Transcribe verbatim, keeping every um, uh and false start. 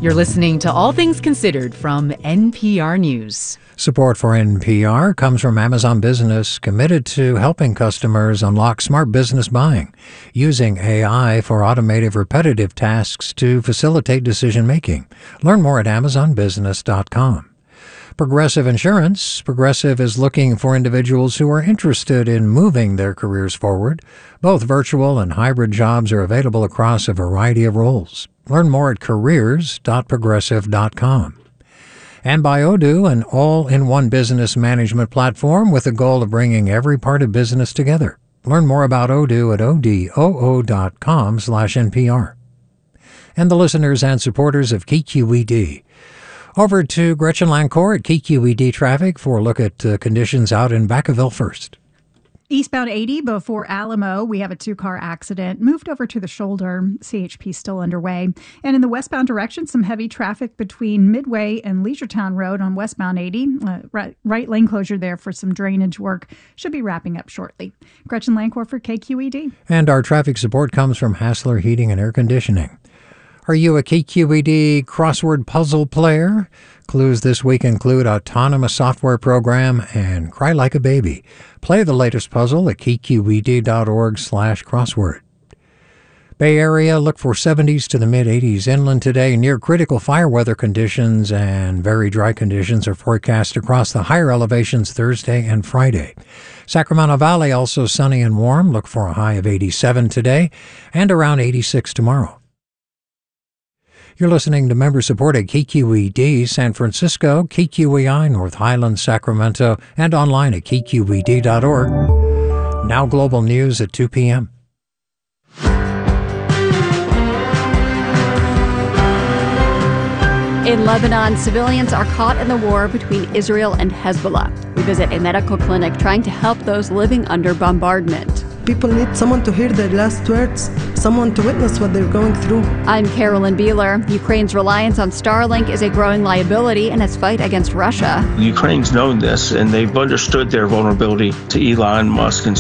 You're listening to All Things Considered from N P R News. Support for N P R comes from Amazon Business, committed to helping customers unlock smart business buying, using A I for automated repetitive tasks to facilitate decision-making. Learn more at amazon business dot com. Progressive Insurance. Progressive is looking for individuals who are interested in moving their careers forward. Both virtual and hybrid jobs are available across a variety of roles. Learn more at careers dot progressive dot com. And by Odoo, an all-in-one business management platform with the goal of bringing every part of business together. Learn more about Odoo at odoo dot com slash N P R. And the listeners and supporters of K Q E D. Over to Gretchen Lancourt at K Q E D Traffic for a look at uh, conditions out in Vacaville first. Eastbound eighty before Alamo, we have a two-car accident. Moved over to the shoulder. C H P still underway. And in the westbound direction, some heavy traffic between Midway and Leisuretowne Road on westbound eighty. Uh, right, right lane closure there for some drainage work. Should be wrapping up shortly. Gretchen Lancourt for K Q E D. And our traffic support comes from Hassler Heating and Air Conditioning. Are you a K Q E D crossword puzzle player? Clues this week include autonomous software program and cry like a baby. Play the latest puzzle at k q e d dot org slash crossword. Bay Area, look for seventies to the mid-eighties. Inland today, near critical fire weather conditions and very dry conditions are forecast across the higher elevations Thursday and Friday. Sacramento Valley, also sunny and warm. Look for a high of eighty-seven today and around eighty-six tomorrow. You're listening to member-supported K Q E D San Francisco, K Q E I North Highlands, Sacramento, and online at k q e d dot org. Now global news at two p.m. In Lebanon, civilians are caught in the war between Israel and Hezbollah. We visit a medical clinic trying to help those living under bombardment. People need someone to hear their last words, someone to witness what they're going through. I'm Carolyn Beeler. Ukraine's reliance on Starlink is a growing liability in its fight against Russia. Ukraine's known this, and they've understood their vulnerability to Elon Musk and